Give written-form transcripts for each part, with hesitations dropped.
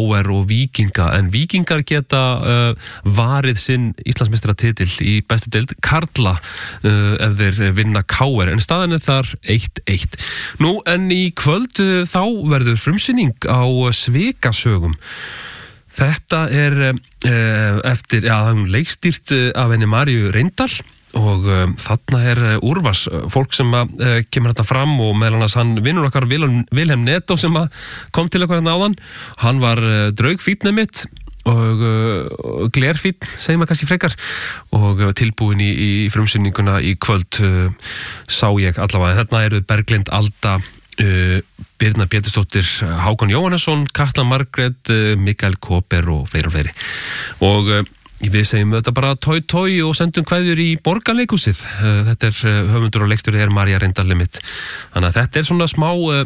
KR og Víkinga, en Víkingar geta varið sinn Íslandsmeistaratitil í bestu deild karla ef þeir vinna KR, en staðan þar 1-1. Nú, en í kvöld þá verður frumsýning á Svikasögum. Þetta eftir, það leikstýrt af henni Maríu Reyndal og þarna úrvars fólk sem kemur þetta fram og meðal annars hann vinnur okkar Vilhelm Netto sem kom til okkar hérna áðan. Hann var draugfínn mitt og glerfínn, segir maður kannski frekar, og tilbúin í frumsýninguna í kvöld sá ég allavega. Þarna eru Berglind Alda, Birna Pétursdóttir, Hákon Jóhannesson, Katla Margrét, Mikael Kóper og fleiri. Og við segjum þetta bara tói og sendum kveðjur í Borgarleikhúsið. Þetta höfundur og leikstjóri María Reyndal mitt. Þannig að þetta svona smá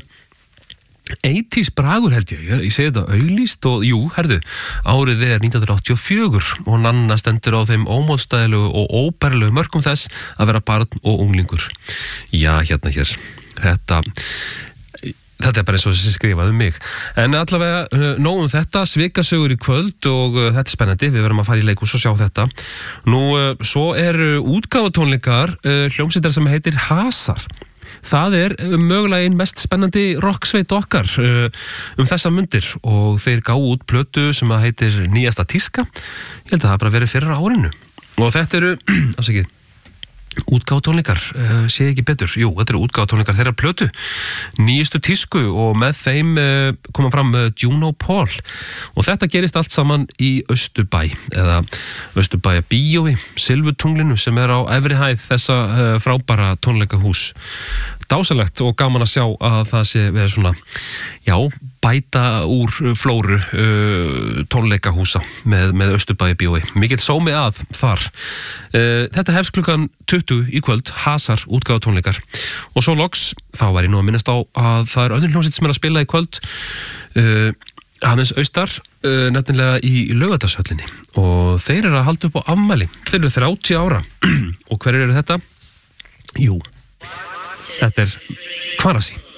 80s bragur held ég. Ég segi þetta auglýst og jú, herðu, árið 1984 og Nanna stendur á þeim ómótstæðilegu og óbærilegu mörkum þess að vera barn og unglingur. Já, hérna hér. Þetta bara eins og þessi skrifað mig. En allavega nóg þetta, Svikasögur í kvöld og þetta spennandi, við verðum að fara í leikhús og sjá þetta. Nú, svo útgáfatónleikar hljómsveitar sem heitir Hasar. Það mögulega einn mest spennandi rocksveit okkar þessa mundir og þeir gáu út plötu sem heitir Nýjasta tíska. Ég held að það bara verið fyrir árinu. Og þetta afsakið, útgáfatónleikar, sé ekki betur. Jú, þetta útgáfatónleikar þeirra plötu Nýjustu tísku og með þeim koma fram Juno Paul og þetta gerist allt saman í Austurbæ eða Austurbæja bíói, Silfutunglinu sem á efri hæð þessa frábæra tónleikahús. Dásalegt og gaman að sjá að það sé verið svona, já, bæta úr flóru tónleikahúsa með Austurbæja bíói. Mikill sómi að þar. Þetta hefst klukkan 20 í kvöld, Hasar útgáfatónleikar. Og svo loks, þá var ég nú að minnast á að það önnur hljómsveit sem að spila í kvöld, aðeins austar, nefnilega í Laugardalshöllinni. Og þeir að halda upp á afmæli. Þeir eru 30 ára. Og hverjir eru þetta? Jú, þetta Kvarasi.